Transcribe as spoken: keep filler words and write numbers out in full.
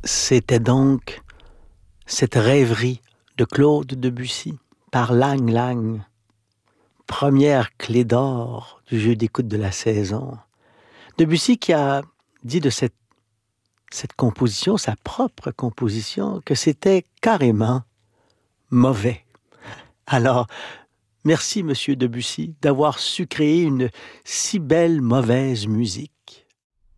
C'était donc cette rêverie de Claude Debussy par Lang Lang, première clé d'or du jeu d'écoute de la saison. Debussy qui a dit de cette, cette composition, sa propre composition, que c'était carrément mauvais. Alors, merci Monsieur Debussy d'avoir su créer une si belle mauvaise musique.